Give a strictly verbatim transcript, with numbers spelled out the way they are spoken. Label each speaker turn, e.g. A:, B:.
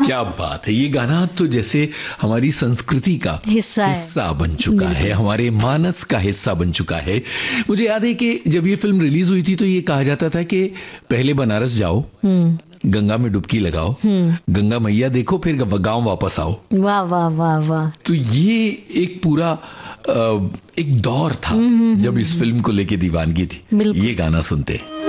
A: क्या बात है, ये गाना तो जैसे हमारी संस्कृति का
B: हिस्सा है।
A: हिस्सा बन चुका है, हमारे मानस का हिस्सा बन चुका है। मुझे याद है कि जब ये फिल्म रिलीज हुई थी तो ये कहा जाता था कि पहले बनारस जाओ, गंगा में डुबकी लगाओ, गंगा मैया देखो, फिर गांव वापस आओ।
B: वाह वाह वाह वाह।
A: तो ये एक पूरा एक दौर था जब इस फिल्म को लेके दीवानगी थी। ये गाना सुनते